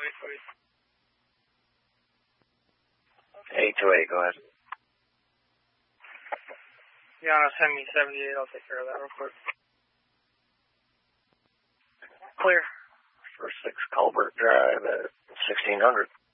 828, go ahead. Yeah, send me 78. I'll take care of that real quick. Clear. For 6 Colbert Drive at 1600.